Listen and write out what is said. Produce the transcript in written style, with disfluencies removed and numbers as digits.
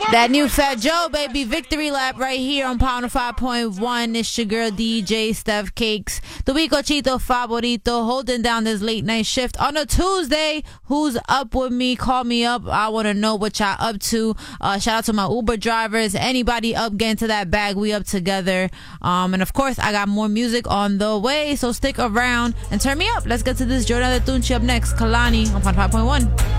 That new Fat Joe, baby. Victory lap right here on Pound 5.1. It's your girl DJ Steph Cakes. Tu bicochito favorito, holding down this late night shift on a Tuesday. Who's up with me? Call me up. I want to know what y'all up to. Shout out to my Uber drivers. Anybody up getting to that bag, we up together. And of course, I got more music on the way, so stick around and turn me up. Let's get to this Jordan de Tunchi up next. Kalani on Pound 5.1.